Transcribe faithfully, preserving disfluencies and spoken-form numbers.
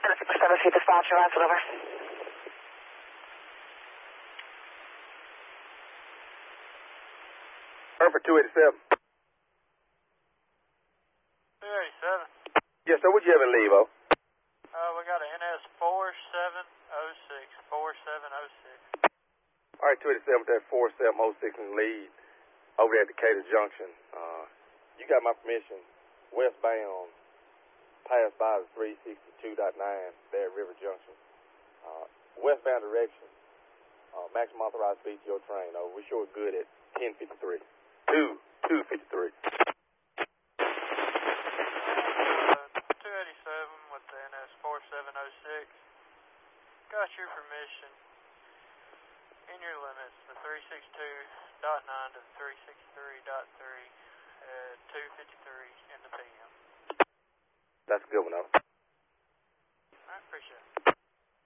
Seven feet dispatch, your answer over. Perfect, two eighty-seven. two eighty-seven. Yes, sir, what'd you have in Levo? Uh, we got an N S four seven oh six, four seven oh six. All right, two eighty-seven with that four seven oh six in the lead over there at Decatur Junction. Uh, you got my permission. Westbound, pass by the three sixty-two point nine there at River Junction. Uh, westbound direction, uh, maximum authorized speed to your train. Over. We sure good at ten fifty-three. two, two fifty-three. two eighty-seven with the N S four seven oh six. Got your permission. In your limits, the three sixty-two point nine to the three sixty-three point three at two fifty-three in the P M. That's a good one, though. I appreciate it.